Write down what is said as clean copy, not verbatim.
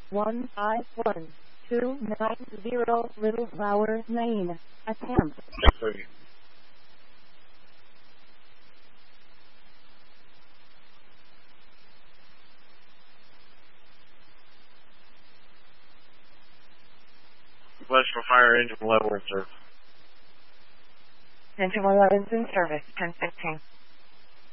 151-290 Little Flower Lane. Attempt. Request for fire engine level in service. Engine 11's in service, 1015.